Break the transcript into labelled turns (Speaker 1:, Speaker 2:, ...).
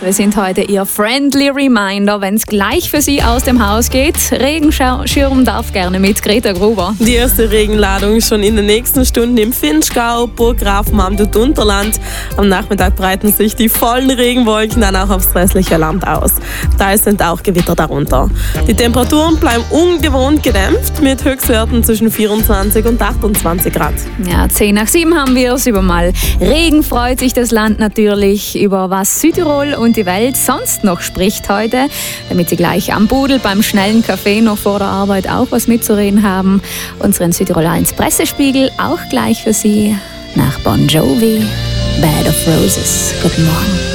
Speaker 1: Wir sind heute Ihr Friendly Reminder, wenn es gleich für Sie aus dem Haus geht. Regenschirm darf gerne mit, Greta Gruber.
Speaker 2: Die erste Regenladung schon in den nächsten Stunden im Vinschgau, Burggrafenland und Unterland. Am Nachmittag breiten sich die vollen Regenwolken dann auch aufs restliche Land aus. Da sind auch Gewitter darunter. Die Temperaturen bleiben ungewohnt gedämpft mit Höchstwerten zwischen 24 und 28 Grad.
Speaker 1: Ja, 6:10 haben wir es. Über mal Regen freut sich das Land natürlich. Über was Südtirol und die Welt sonst noch spricht heute, damit Sie gleich am Budel beim schnellen Kaffee noch vor der Arbeit auch was mitzureden haben. Unseren Südtirol 1 Pressespiegel auch gleich für Sie nach Bon Jovi, Bed of Roses. Guten Morgen.